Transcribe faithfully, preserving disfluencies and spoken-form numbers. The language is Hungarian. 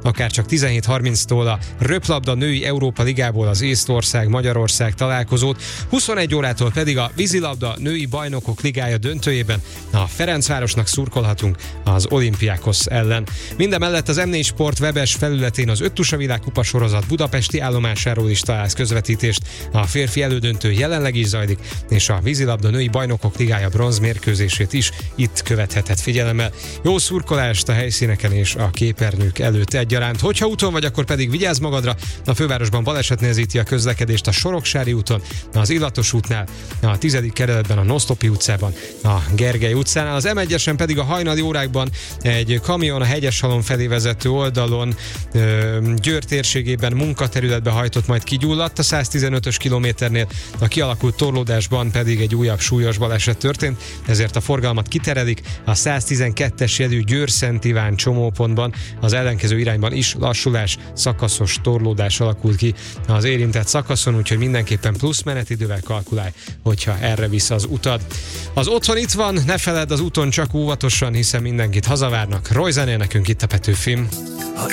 akár csak tizenhét harminctól a röplabda női Európa Ligából az Észtország-Magyarország találkozót, huszonegy órától pedig a vízilabda női bajnokok ligája döntőjében a Ferencvárosnak szurkolhatunk az Olympiákos ellen. Mindemellett az em négy Sport webes felületén az Öttusa világkupa sorozat budapesti állomásáról is találsz közvetítést. A férfi elődöntő jelenleg is zajlik, és a vízilabda női bajnokok ligája bronzmérkőzését is itt követheted figyelemmel. Jó szurkolást a helyszíneken és a képernyők előtt egyaránt. Hogyha úton vagy, akkor pedig vigyázz magadra. A fővárosban baleset nehezíti a közlekedést a Soroksári úton, az Illatos útnál, a tizedik kerületben a Nosztopi utcában, a Gergely utcánál, az em egyesen pedig a hajnali órákban egy kamion a Hegyeshalom felé vezető oldalon Győr térségében munkaterületbe hajtott, majd kigyulladt a száztizenötös kilométernél, a kialakult torlódásban pedig egy újabb súlyos baleset történt, ezért a forgalmat kiterelik. A száztizenkettes jegyű Győr-Szent Iván csomópontban az ellenkező irányban is lassulás, szakaszos torlódás alakult ki az érintett szakaszon, úgyhogy mindenképpen plusz menetidővel kalkulálj, hogyha erre visz az utad. Az otthon itt van, ne feledd, az úton csak óvatosan, hiszen mindenkit hazavárnak. Roy zenél nekünk itt a Petőfim. Ha